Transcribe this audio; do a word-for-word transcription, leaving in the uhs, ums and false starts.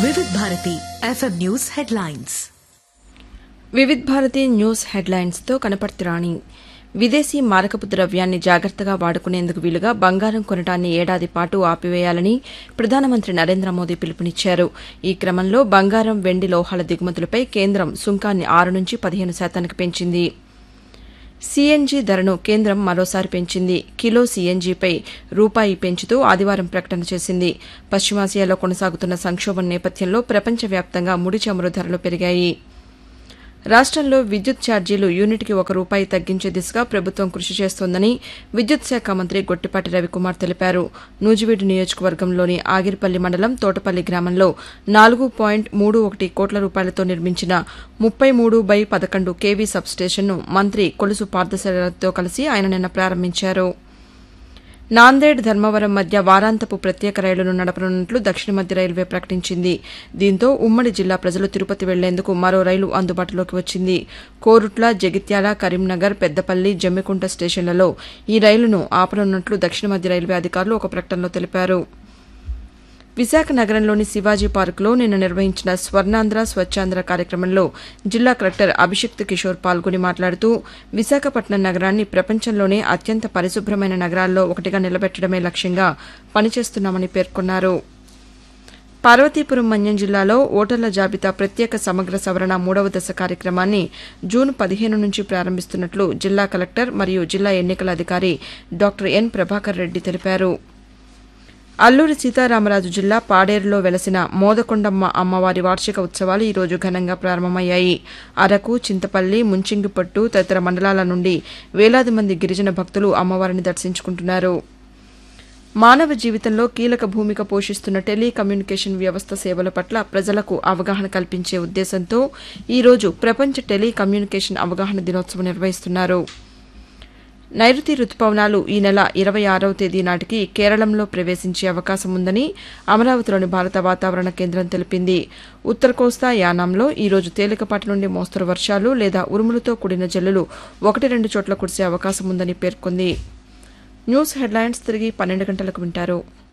Vividh Bharati FM news headlines. Vividh Bharati news హెడ్లైన్స్తో Kanaparthi రాణి. విదేశీ మారకపు ద్రవ్యాన్ని జాగ్రత్తగా వాడుకునేందుకు వీలుగా బంగారం కొనటాన్ని ఏడాది పాటు ఆపివేయాలని ప్రధానమంత్రి నరేంద్ర మోదీ పిలుపునిచ్చారు. ఈ క్రమంలో బంగారం, వెండి లోహాల దిగుమతులపై కేంద్రం సుంకాన్ని ఆరు నుంచి పదిహేను శాతానికి పెంచింది. సీఎన్జీ ధరను కేంద్రం మరోసారి పెంచింది. కిలో సీఎన్జీపై రూపాయి పెంచుతూ ఆదివారం ప్రకటన చేసింది. పశ్చిమాసియాలో కొనసాగుతున్న సంక్షోభం నేపథ్యంలో ప్రపంచవ్యాప్తంగా ముడి చమురు ధరలు పెరిగాయి. రాష్టంలో విద్యుత్ ఛార్జీలు యూనిట్కి ఒక రూపాయి తగ్గించే దిశగా ప్రభుత్వం కృషి చేస్తోందని విద్యుత్ శాఖ మంత్రి గొట్టిపాటి రవికుమార్ తెలిపారు. నూజివీడు నియోజకవర్గంలోని ఆగిరిపల్లి మండలం తోటపల్లి గ్రామంలో నాలుగు పాయింట్ మూడు ఒకటి కోట్ల రూపాయలతో నిర్మించిన ముప్పై మూడు బై పదకొండు కేవీ సబ్స్టేషన్ను మంత్రి కొలుసు పార్థసారథితో కలిసి ఆయన నిన్న ప్రారంభించారు. నాందేడ్ ధర్మవరం మధ్య వారాంతపు ప్రత్యేక రైలును నడపనున్నట్లు దక్షిణ మధ్య రైల్వే ప్రకటించింది. దీంతో ఉమ్మడి జిల్లా ప్రజలు తిరుపతి వెళ్లేందుకు మరో రైలు అందుబాటులోకి వచ్చింది. కోరుట్ల, జగిత్యాల, కరీంనగర్, పెద్దపల్లి, జమ్మికుంట స్టేషన్లలో ఈ రైలును ఆపనున్నట్లు దక్షిణ మధ్య రైల్వే అధికారులు ఒక ప్రకటనలో తెలిపారు. విశాఖ నగరంలోని శివాజీ పార్కులో నిన్న నిర్వహించిన స్వర్ణాంధ్ర స్వచ్ఛాంధ్ర కార్యక్రమంలో జిల్లా కలెక్టర్ అభిషిక్త్ కిషోర్ పాల్గొని మాట్లాడుతూ విశాఖపట్నం నగరాన్ని ప్రపంచంలోనే అత్యంత పరిశుభ్రమైన నగరాల్లో ఒకటిగా నిలబెట్టడమే లక్ష్యంగా పనిచేస్తున్నామని పేర్కొన్నారు. పార్వతీపురం మన్యం జిల్లాలో ఓటర్ల జాబితా ప్రత్యేక సమగ్ర సవరణ మూడవ దశ కార్యక్రమాన్ని జూన్ పదిహేను నుంచి ప్రారంభిస్తున్నట్లు జిల్లా కలెక్టర్ మరియు జిల్లా ఎన్నికల అధికారి డాక్టర్ ఎన్ ప్రభాకర్ రెడ్డి తెలిపారు. అల్లూరి సీతారామరాజు జిల్లా పాడేరులో వెలసిన మోదకొండమ్మ అమ్మవారి వార్షిక ఉత్సవాలు ఈ రోజు ఘనంగా ప్రారంభమయ్యాయి. అరకు, చింతపల్లి, ముంచింగిపట్టు తదితర మండలాల నుండి వేలాది మంది గిరిజన భక్తులు అమ్మవారిని దర్శించుకుంటున్నారు. మానవ జీవితంలో కీలక భూమిక పోషిస్తున్న టెలి కమ్యూనికేషన్ వ్యవస్థ సేవల పట్ల ప్రజలకు అవగాహన కల్పించే ఉద్దేశంతో ఈ రోజు ప్రపంచ టెలి కమ్యూనికేషన్ అవగాహన దినోత్సవం నిర్వహిస్తున్నారు. నైరుతి రుతుపవనాలు ఈ నెల ఇరవై ఆరవ తేదీ నాటికి కేరళంలో ప్రవేశించే అవకాశం ఉందని అమరావతిలోని భారత వాతావరణ కేంద్రం తెలిపింది. ఉత్తర కోస్తా, యానాంలో ఈ రోజు తేలికపాటి నుండి మోస్తరు వర్షాలు లేదా ఉరుములతో కూడిన జల్లులు ఒకటి రెండు చోట్ల కురిసే అవకాశం ఉందని పేర్కొంది. న్యూస్ హెడ్లైన్స్ తిరిగి పన్నెండు గంటలకు వింటారు.